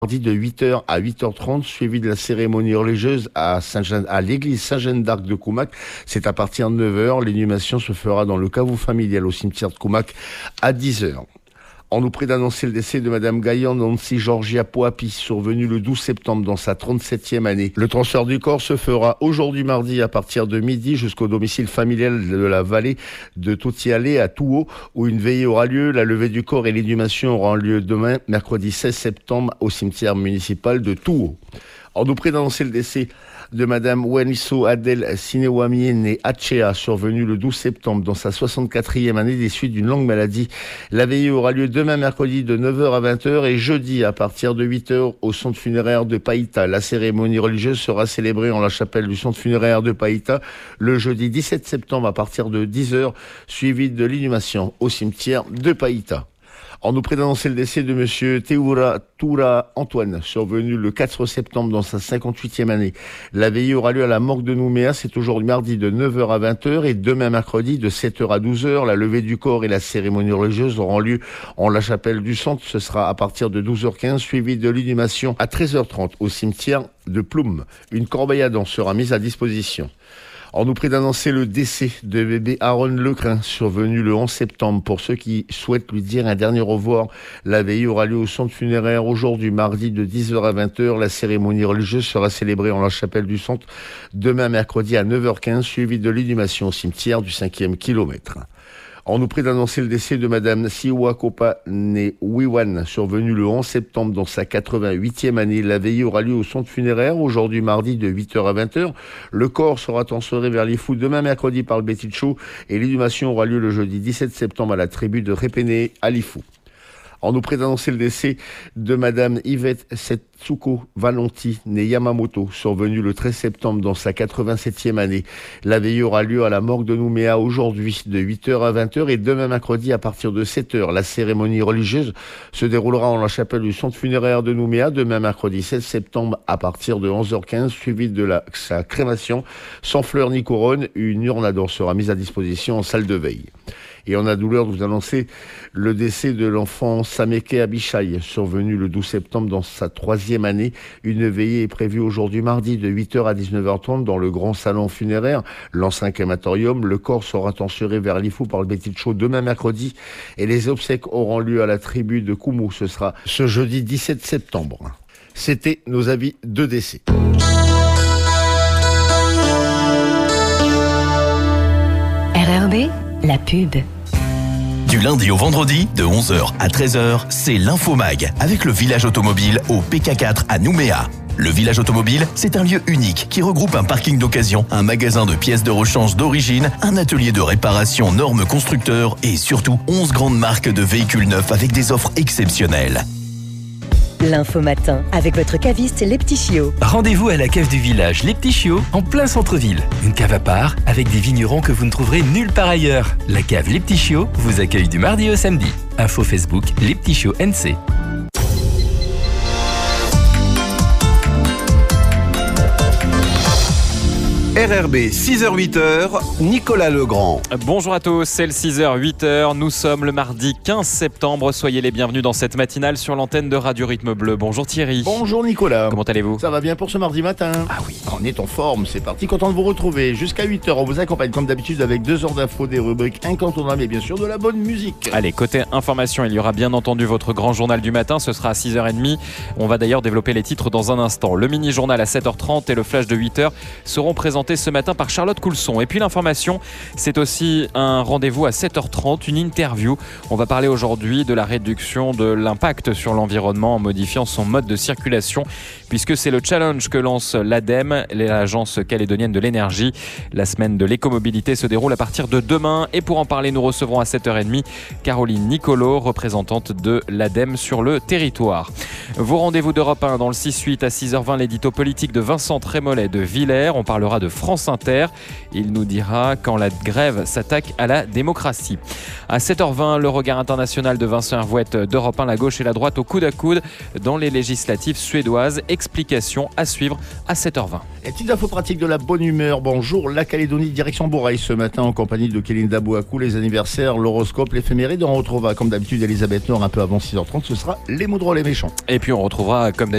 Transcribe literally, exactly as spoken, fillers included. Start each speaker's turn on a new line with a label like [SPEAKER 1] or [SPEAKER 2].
[SPEAKER 1] mardi de huit heures à huit heures trente, suivi de la cérémonie religieuse à, Saint-Jean, à l'église Saint-Jean d'Arc de Koumac. C'est à partir de neuf heures. L'inhumation se fera dans le caveau familial au cimetière de Koumac à dix heures. On nous prie d'annoncer le décès de Madame Gaillan Nancy Georgia Poapi, survenue le douze septembre dans sa trente-septième année. Le transfert du corps se fera aujourd'hui mardi à partir de midi jusqu'au domicile familial de la vallée de Totialé à Touhaut, où une veillée aura lieu. La levée du corps et l'inhumation auront lieu demain, mercredi seize septembre, au cimetière municipal de Touhaut. On nous prie d'annoncer le décès de Madame Weniso Adel Sinewamie, née Achéa, survenue le douze septembre dans sa soixante-quatrième année des suites d'une longue maladie. La veillée aura lieu demain mercredi de neuf heures à vingt heures et jeudi à partir de huit heures au centre funéraire de Païta. La cérémonie religieuse sera célébrée en la chapelle du centre funéraire de Païta le jeudi dix-sept septembre à partir de dix heures, suivie de l'inhumation au cimetière de Païta. On nous prie d'annoncer le décès de monsieur Théoura Toura Antoine, survenu le quatre septembre dans sa cinquante-huitième année. La veillée aura lieu à la morgue de Nouméa, c'est aujourd'hui mardi de neuf heures à vingt heures et demain mercredi de sept heures à douze heures. La levée du corps et la cérémonie religieuse auront lieu en la chapelle du centre. Ce sera à partir de douze heures quinze, suivi de l'inhumation à treize heures trente au cimetière de Ploum. Une corbeille à dents sera mise à disposition. On nous prie d'annoncer le décès de bébé Aaron Lecrin, survenu le onze septembre. Pour ceux qui souhaitent lui dire un dernier au revoir, la veillée aura lieu au centre funéraire aujourd'hui, mardi de dix heures à vingt heures. La cérémonie religieuse sera célébrée en la chapelle du centre demain mercredi à neuf heures quinze, suivi de l'inhumation au cimetière du cinquième kilomètre. On nous prie d'annoncer le décès de Madame Siwa Kopa née Wiwan, survenue le onze septembre dans sa quatre-vingt-huitième année. La veillée aura lieu au centre funéraire aujourd'hui mardi de huit heures à vingt heures. Le corps sera transféré vers Lifou demain mercredi par le Bétichou et l'inhumation aura lieu le jeudi dix-sept septembre à la tribu de Répéné à Lifou. On nous prie d'annoncer le décès de Madame Yvette Setsuko Valenti, née Yamamoto, survenue le treize septembre dans sa quatre-vingt-septième année. La veillée aura lieu à la morgue de Nouméa aujourd'hui de huit heures à vingt heures et demain mercredi à partir de sept heures. La cérémonie religieuse se déroulera en la chapelle du centre funéraire de Nouméa demain mercredi seize septembre à partir de onze heures quinze, suivi de la, sa crémation sans fleurs ni couronne. Une urne à dents sera mise à disposition en salle de veille. Et on a douleur de vous annoncer le décès de l'enfant Sameke Abishai, survenu le douze septembre dans sa troisième année. Une veillée est prévue aujourd'hui mardi de huit heures à dix-neuf heures trente dans le grand salon funéraire, l'ancien crématorium. Le corps sera transféré vers Lifou par le Bétichou demain mercredi et les obsèques auront lieu à la tribu de Koumou. Ce sera ce jeudi dix-sept septembre. C'était nos avis de décès.
[SPEAKER 2] R R B, la pub.
[SPEAKER 3] Du lundi au vendredi, de onze heures à treize heures, c'est l'Infomag, avec le village automobile au P K quatre à Nouméa. Le village automobile, c'est un lieu unique qui regroupe un parking d'occasion, un magasin de pièces de rechange d'origine, un atelier de réparation normes constructeurs et surtout onze grandes marques de véhicules neufs avec des offres exceptionnelles.
[SPEAKER 2] L'info matin, avec votre caviste Les Petits Chiots.
[SPEAKER 4] Rendez-vous à la cave du village Les Petits Chiots, en plein centre-ville. Une cave à part, avec des vignerons que vous ne trouverez nulle part ailleurs. La cave Les Petits Chiots vous accueille du mardi au samedi. Info Facebook Les Petits Chiots N C.
[SPEAKER 5] R R B six heures huit heures, Nicolas Legrand.
[SPEAKER 6] Bonjour à tous, c'est le six heures huit heures. Nous sommes le mardi quinze septembre. Soyez les bienvenus dans cette matinale sur l'antenne de Radio Rythme Bleu. Bonjour Thierry.
[SPEAKER 1] Bonjour Nicolas.
[SPEAKER 6] Comment allez-vous ?
[SPEAKER 1] Ça va bien pour ce mardi matin ?
[SPEAKER 6] Ah oui.
[SPEAKER 1] On est en forme, c'est parti. Content de vous retrouver. Jusqu'à huit heures, on vous accompagne comme d'habitude avec deux heures d'infos, des rubriques incontournables et bien sûr de la bonne musique.
[SPEAKER 6] Allez, côté information, il y aura bien entendu votre grand journal du matin. Ce sera à six heures trente. On va d'ailleurs développer les titres dans un instant. Le mini-journal à sept heures trente et le flash de huit heures seront présentés ce matin par Charlotte Coulson. Et puis l'information, c'est aussi un rendez-vous à sept heures trente, une interview. On va parler aujourd'hui de la réduction de l'impact sur l'environnement en modifiant son mode de circulation, puisque c'est le challenge que lance l'ADEME, l'agence calédonienne de l'énergie. La semaine de l'écomobilité se déroule à partir de demain. Et pour en parler, nous recevrons à sept heures trente Caroline Nicolo, représentante de l'ADEME sur le territoire. Vos rendez-vous d'Europe un dans le six huit à six heures vingt, l'édito politique de Vincent Trémollet de Villers. On parlera de France Inter. Il nous dira quand la grève s'attaque à la démocratie. À sept heures vingt, le regard international de Vincent Hervouette d'Europe un, la gauche et la droite au coude à coude dans les législatives suédoises. Explication à suivre à sept heures vingt.
[SPEAKER 1] Et petites infos pratiques de la bonne humeur. Bonjour, la Calédonie, direction Bourail ce matin en compagnie de Kélinda Bouakou. Les anniversaires, l'horoscope, l'éphéméride. On retrouvera comme d'habitude Elisabeth Nord un peu avant six heures trente. Ce sera les mots drôles et méchants.
[SPEAKER 6] Et puis on retrouvera comme d'habitude